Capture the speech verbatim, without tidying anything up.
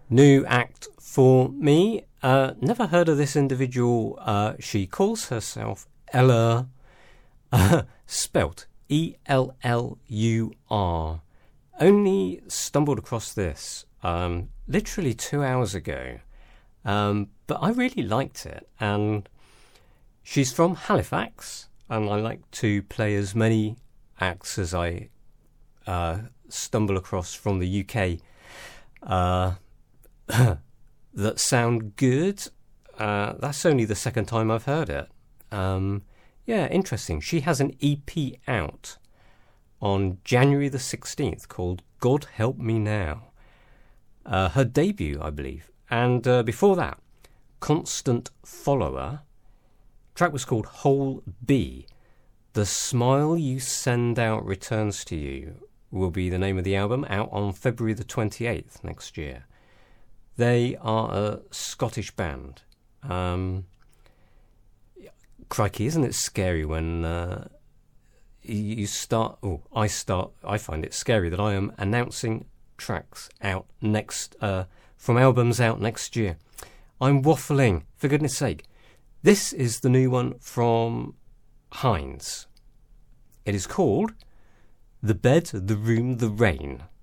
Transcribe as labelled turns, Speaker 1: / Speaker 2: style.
Speaker 1: New act for me. Uh, never heard of this individual. Uh, she calls herself Ella, uh, spelt E L L U R. Only stumbled across this um, literally two hours ago, um, but I really liked it. And she's from Halifax, and I like to play as many acts as I uh, stumble across from the U K. Uh, that sound good. Uh, that's only the second time I've heard it. Um, yeah, interesting. She has an E P out on January the sixteenth called God Help Me Now. Uh, her debut, I believe. And uh, before that, Constant Follower. Track was called Whole B. The Smile You Send Out Returns to You will be the name of the album, out on February the twenty-eighth next year. They are a Scottish band. Um, crikey, isn't it scary when uh, you start... Oh, I start... I find it scary that I am announcing tracks out next... Uh, from albums out next year. I'm waffling, for goodness sake. This is the new one from Heinz. It is called The Bed, the Room, the Rain.